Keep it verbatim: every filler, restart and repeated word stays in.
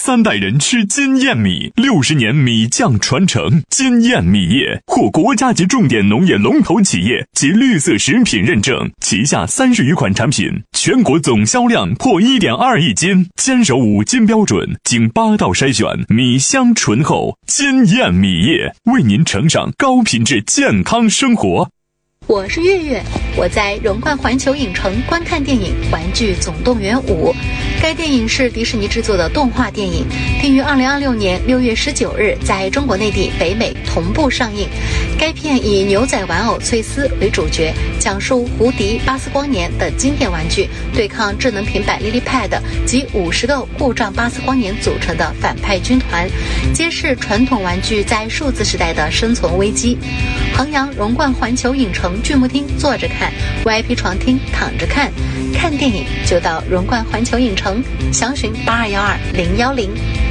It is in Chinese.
三代人吃金燕米，六十年米酱传承。金燕米业获国家级重点农业龙头企业及绿色食品认证，旗下三十余款产品，全国总销量破 一点二亿斤，坚守五金标准，经八道筛选，米香醇厚。金燕米业为您呈上高品质健康生活。 我是月月，我在荣冠环球影城观看电影《玩具总动员五》。该电影是迪士尼制作的动画电影，并于二零二六年六月十九日在中国内地、北美同步上映。该片以牛仔玩偶翠丝为主角，讲述胡迪、巴斯光年的经典玩具对抗智能平板 LilyPad 及五十个故障巴斯光年组成的反派军团，揭示传统玩具在数字时代的生存危机。衡阳荣冠环球影城剧目厅坐着看， V I P 床厅躺着看。看电影就到荣冠环球影城，详询八二幺二零幺零。